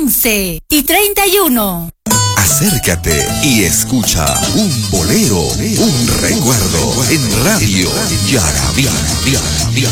11:31. Acércate y escucha un bolero, un recuerdo en Radio Yarabí.